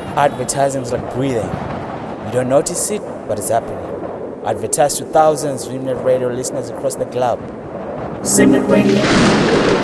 Advertising is like breathing. You don't notice it, but it's happening. Advertise to thousands of Dreamnet Radio listeners across the globe. Dreamnet Radio.